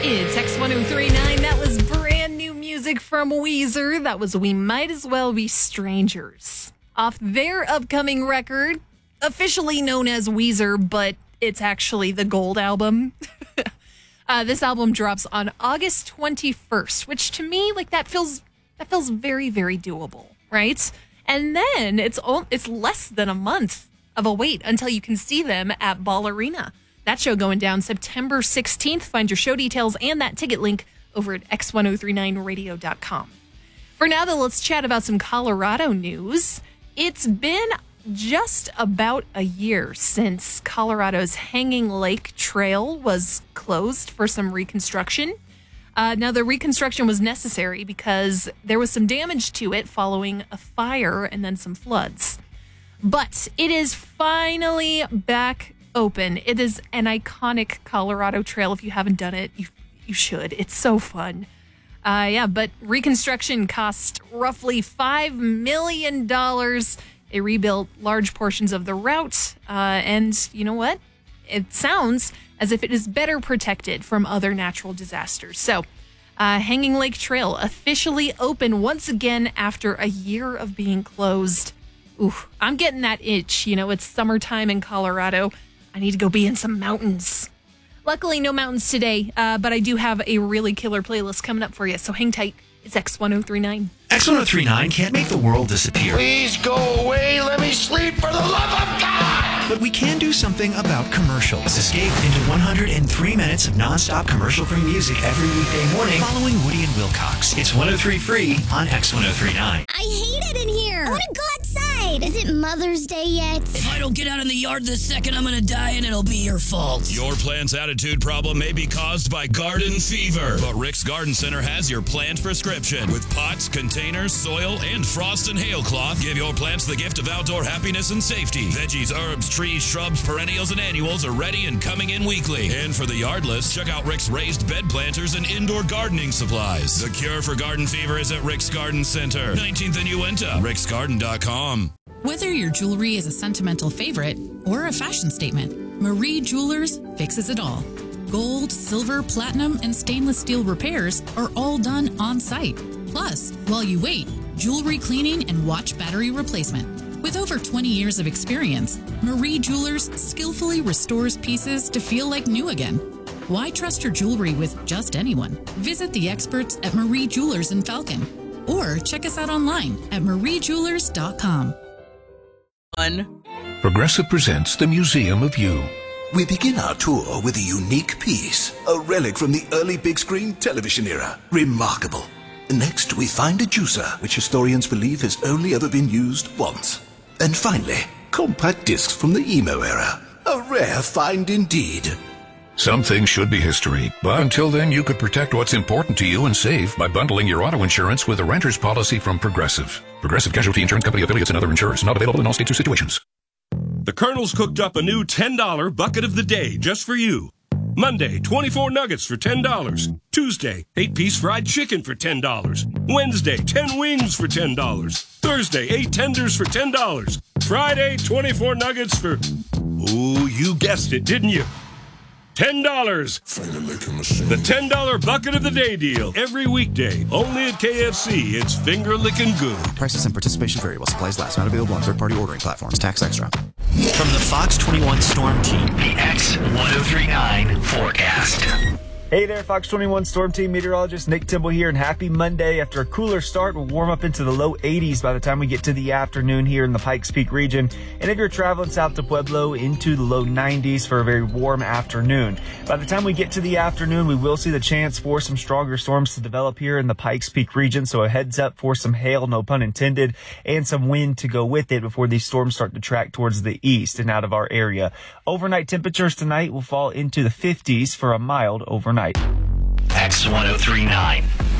It's X1039. That was brand new music from Weezer. That was We Might As Well Be Strangers. Off their upcoming record, officially known as Weezer, but it's actually the Gold album. This album drops on August 21st, which to me, like, that feels very, very doable, right? And then it's less than a month of a wait until you can see them at Ball Arena. That show going down September 16th. Find your show details and that ticket link over at x1039radio.com. For now, though, let's chat about some Colorado news. It's been just about a year since Colorado's Hanging Lake Trail was closed for some reconstruction. Now, the reconstruction was necessary because there was some damage to it following a fire and then some floods. But it is finally back open. It is an iconic Colorado trail. If you haven't done it, you should. It's so fun. But reconstruction cost roughly $5 million. They rebuilt large portions of the route. And you know what? It sounds as if it is better protected from other natural disasters. So, Hanging Lake Trail officially open once again after a year of being closed. Ooh, I'm getting that itch. You know, it's summertime in Colorado. I need to go be in some mountains. Luckily, no mountains today, but I do have a really killer playlist coming up for you, so hang tight. It's X1039. X1039 can't make the world disappear. Please go away. Let me sleep for the love of God. But we can do something about commercials. Escape into 103 minutes of nonstop commercial-free music every weekday morning following Woody and Wilcox. It's 103 free on X1039. I hate it in here. I want to go outside. Is it Mother's Day yet? If I don't get out in the yard this second, I'm going to die and it'll be your fault. Your plant's attitude problem may be caused by garden fever, but Rick's Garden Center has your plant prescription. With pots, containers, soil, and frost and hail cloth, give your plants the gift of outdoor happiness and safety. Veggies, herbs, trees, shrubs, perennials, and annuals are ready and coming in weekly. And for the yardless, check out Rick's raised bed planters and indoor gardening supplies. The cure for garden fever is at Rick's Garden Center, 19th and Uinta, ricksgarden.com. Whether your jewelry is a sentimental favorite or a fashion statement, Marie Jewelers fixes it all. Gold, silver, platinum, and stainless steel repairs are all done on site. Plus, while you wait, jewelry cleaning and watch battery replacement. With over 20 years of experience, Marie Jewelers skillfully restores pieces to feel like new again. Why trust your jewelry with just anyone? Visit the experts at Marie Jewelers in Falcon or check us out online at mariejewelers.com. Progressive presents the Museum of You. We begin our tour with a unique piece, a relic from the early big screen television era. Remarkable. Next, we find a juicer, which historians believe has only ever been used once. And finally, compact discs from the emo era. A rare find indeed. Some things should be history, but until then you could protect what's important to you and save by bundling your auto insurance with a renter's policy from Progressive. Progressive Casualty Insurance Company affiliates and other insurers. Not available in all states or situations. The Colonel's cooked up a new $10 bucket of the day just for you. Monday, 24 nuggets for $10. Tuesday, 8-piece fried chicken for $10. Wednesday, 10 wings for $10. Thursday, 8 tenders for $10. Friday, 24 nuggets for... Ooh, you guessed it, didn't you? $10. The $10 bucket of the day deal. Every weekday. Only at KFC. It's finger licking good. Prices and participation vary while supplies last. Not available on third-party ordering platforms. Tax extra. From the Fox 21 Storm Team, the X1039 forecast. Hey there, Fox 21 Storm Team meteorologist Nick Timble here, and happy Monday. After a cooler start, we'll warm up into the low 80s by the time we get to the afternoon here in the Pikes Peak region. And if you're traveling south to Pueblo, into the low 90s for a very warm afternoon. By the time we get to the afternoon, we will see the chance for some stronger storms to develop here in the Pikes Peak region. So a heads up for some hail, no pun intended, and some wind to go with it before these storms start to track towards the east and out of our area. Overnight temperatures tonight will fall into the 50s for a mild overnight. X1039.